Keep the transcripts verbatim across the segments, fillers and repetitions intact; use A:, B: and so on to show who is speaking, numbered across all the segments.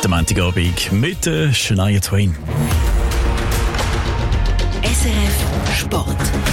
A: am Montagabend mit äh, Shania Twain.
B: S R F Sport.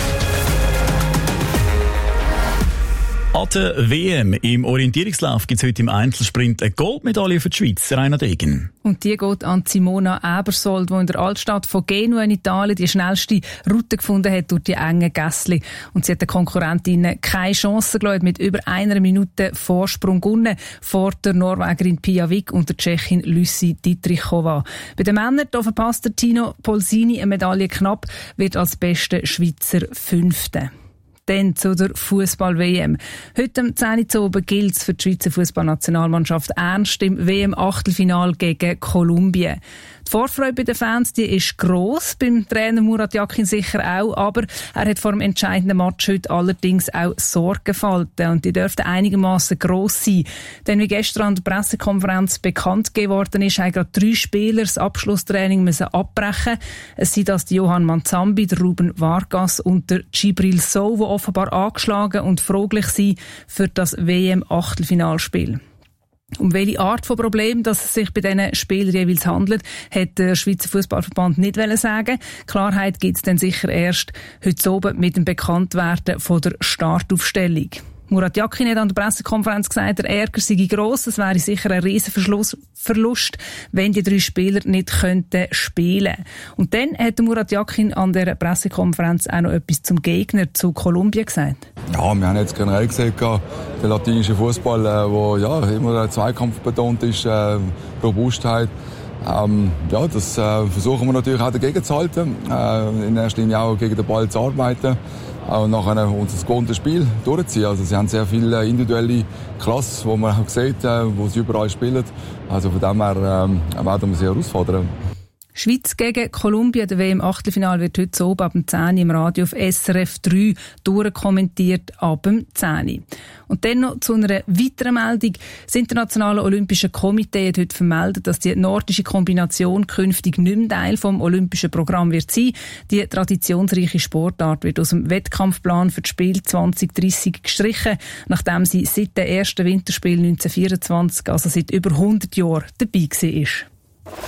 A: An der W M im Orientierungslauf gibt es heute im Einzelsprint eine Goldmedaille für die Schweiz, Rainer Degen.
C: Und die geht an Simona Ebersold, die in der Altstadt von Genua in Italien die schnellste Route gefunden hat durch die engen Gässli. Und sie hat den Konkurrentinnen keine Chance gelassen, mit über einer Minute Vorsprung gewonnen vor der Norwegerin Pia Vik und der Tschechin Lucy Dietrichova. Bei den Männern da verpasst der Tino Polsini eine Medaille knapp, wird als bester Schweizer Fünfte. Dann zu der Fußball-W M. Heute am zehn Uhr oben gilt es für die Schweizer Fußballnationalmannschaft ernst im W M-Achtelfinal gegen Kolumbien. Die Vorfreude bei den Fans die ist gross, beim Trainer Murat Yakin sicher auch, aber er hat vor dem entscheidenden Match heute allerdings auch Sorgenfalten und die dürften einigermaßen gross sein. Denn wie gestern an der Pressekonferenz bekannt geworden ist, haben gerade drei Spieler das Abschlusstraining müssen abbrechen. Es sind das die Johann Manzambi, der Ruben Vargas und der Djibril Sow, die offenbar angeschlagen und fraglich sind für das W M-Achtelfinalspiel. Um welche Art von Problem dass es sich bei diesen Spielern jeweils handelt, hat der Schweizer Fußballverband nicht sagen. Klarheit gibt es dann sicher erst heute oben mit dem Bekanntwerden von der Startaufstellung. Murat Yakin hat an der Pressekonferenz gesagt, der Ärger sei gross. Es wäre sicher ein Riesenverlust, wenn die drei Spieler nicht könnten spielen. Und dann hat Murat Yakin an der Pressekonferenz auch noch etwas zum Gegner, zu Kolumbien gesagt.
D: Ja, wir haben jetzt generell gesehen, der latinische Fußball, der ja, immer Zweikampf betont ist, äh, Robustheit. Ähm, ja, das äh, versuchen wir natürlich auch dagegen zu halten, äh, in erster Linie auch gegen den Ball zu arbeiten und nachher unser gewohntes Spiel durchziehen. Also sie haben sehr viele individuelle Klasse, wo man auch sieht, äh, wo sie überall spielen. Also von dem her äh, werden wir sie herausfordern.
C: Schweiz gegen Kolumbien, der W M-Achtelfinal wird heute so ab dem zehn Uhr im Radio auf S R F drei durchkommentiert ab dem zehn Uhr. Und dann noch zu einer weiteren Meldung. Das Internationale Olympische Komitee hat heute vermeldet, dass die nordische Kombination künftig nicht mehr Teil vom olympischen Programm wird sein. Die traditionsreiche Sportart wird aus dem Wettkampfplan für das Spiel zwanzig dreissig gestrichen, nachdem sie seit den ersten Winterspielen neunzehnhundertvierundzwanzig, also seit über hundert Jahren, dabei war.